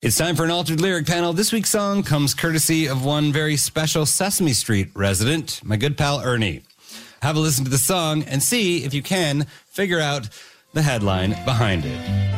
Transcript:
It's time for an altered lyric panel. This week's song comes courtesy of one very special Sesame Street resident, my good pal Ernie. Have a listen to the song and see if you can figure out the headline behind it.